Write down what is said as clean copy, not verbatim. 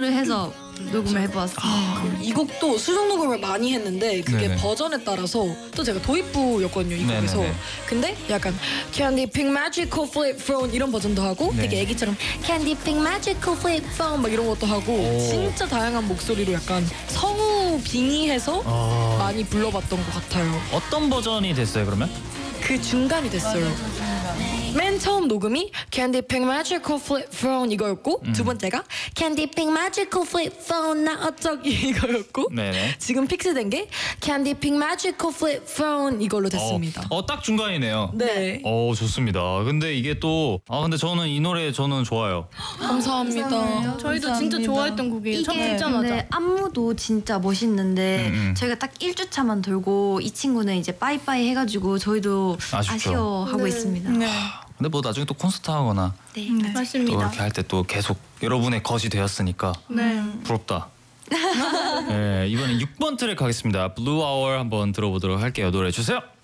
수정을 해서 녹음을 해보았습니다. 이 곡도 수정 녹음을 많이 했는데 그게 네네. 버전에 따라서 또 제가 도입부였거든요 이 곡에서. 네네네. 근데 약간 Candy Pink Magical Flip Phone 이런 버전도 하고 네. 되게 애기처럼 Candy Pink Magical Flip Phone 막 이런 것도 하고 오. 진짜 다양한 목소리로 약간 성우 빙의해서 많이 불러봤던 것 같아요. 어떤 버전이 됐어요 그러면? 그 중간이 됐어요. 맨 처음 녹음이 Candy Pink Magical Flip Phone 이거였고 두 번째가 Candy Pink Magical Flip Phone 나 어쩌기 이거였고 네네. 지금 픽스된 게 Candy Pink Magical Flip Phone 이걸로 됐습니다. 딱 중간이네요. 네. 좋습니다. 근데 이게 또 근데 저는 이 노래 저는 좋아요. 감사합니다. 저희도 진짜 좋아했던 곡이에요. 첫 이게 듣자마자. 근데 안무도 진짜 멋있는데 저희가 딱 1주차만 돌고 이 친구는 이제 빠이빠이 해가지고 저희도 아쉽죠. 아쉬워하고 있습니다. 네. 근데 뭐 나중에 또 콘서트 하거나 네. 또 맞습니다. 이렇게 할 때 또 계속 여러분의 것이 되었으니까 네. 부럽다. 네, 이번엔 6번 트랙 가겠습니다. Blue Hour 한번 들어보도록 할게요. 노래 주세요.